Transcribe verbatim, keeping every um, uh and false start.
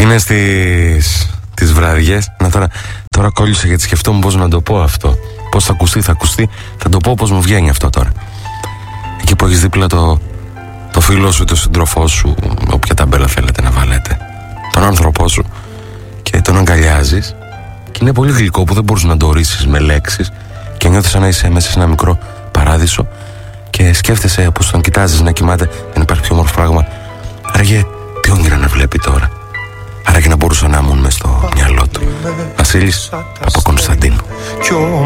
Εκείνες τις, τις βραδιές. Να τώρα, τώρα κόλλησα γιατί σκεφτόμουν πώς να το πω αυτό. Πώς θα ακουστεί, θα ακουστεί. Θα το πω πώς μου βγαίνει αυτό τώρα. Εκεί που έχεις δίπλα το, το φίλο σου, το σύντροφό σου, όποια ταμπέλα θέλετε να βάλετε, τον άνθρωπό σου, και τον αγκαλιάζεις. Και είναι πολύ γλυκό που δεν μπορείς να το ορίσεις με λέξεις και νιώθεις σαν να είσαι μέσα σε ένα μικρό παράδεισο και σκέφτεσαι πως τον κοιτάζεις να κοιμάται. Δεν υπάρχει πιο όμορφο πράγμα. Άραγε τι όνειρα να βλέπει τώρα. Άραγε να μπορούσα να ήμουν μες στο μυαλό του. Βασίλης Παπακονσταντίνου.